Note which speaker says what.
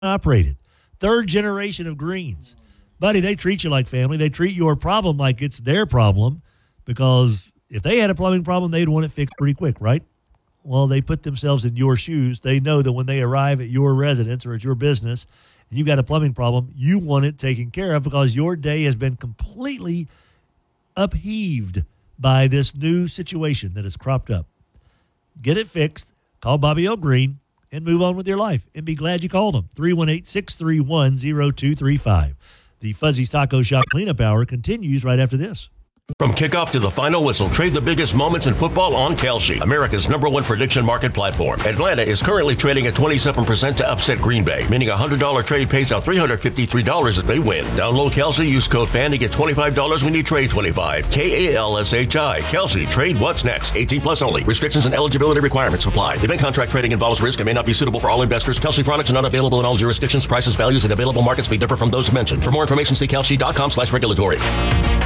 Speaker 1: operated. Third generation of Greens. Buddy, they treat you like family. They treat your problem like it's their problem, because if they had a plumbing problem, they'd want it fixed pretty quick, right? Well, they put themselves in your shoes. They know that when they arrive at your residence or at your business and you've got a plumbing problem, you want it taken care of because your day has been completely upheaved by this new situation that has cropped up. Get it fixed. Call Bobby L. Green and move on with your life. And be glad you called them. 318-631-0235. The Fuzzy's Taco Shop cleanup hour continues right after this.
Speaker 2: From kickoff to the final whistle, trade the biggest moments in football on Kalshi, America's #1 prediction market platform. Atlanta is currently trading at 27% to upset Green Bay, meaning a $100 trade pays out $353 if they win. Download Kalshi, use code FAN to get $25 when you trade 25. KALSHI. Kalshi. Trade what's next. 18 plus only. Restrictions and eligibility requirements apply. Event contract trading involves risk and may not be suitable for all investors. Kalshi products are not available in all jurisdictions. Prices, values, and available markets may differ from those mentioned. For more information, see kalshi.com/regulatory.